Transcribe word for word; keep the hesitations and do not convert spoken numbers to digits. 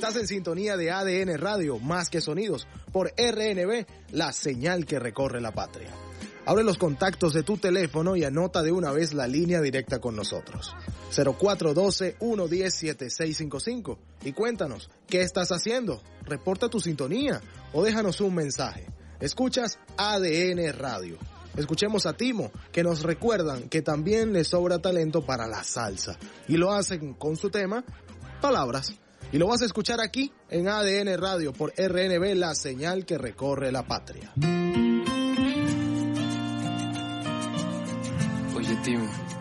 Estás en sintonía de A D N Radio, más que sonidos, por R N B, la señal que recorre la patria. Abre los contactos de tu teléfono y anota de una vez la línea directa con nosotros. cero cuatro uno dos, uno uno cero, siete seis cinco cinco. Y cuéntanos, ¿qué estás haciendo? Reporta tu sintonía o déjanos un mensaje. Escuchas A D N Radio. Escuchemos a Timo, que nos recuerdan que también le sobra talento para la salsa. Y lo hacen con su tema, Palabras. Y lo vas a escuchar aquí en A D N Radio por R N B, la señal que recorre la patria. Oye, Timo,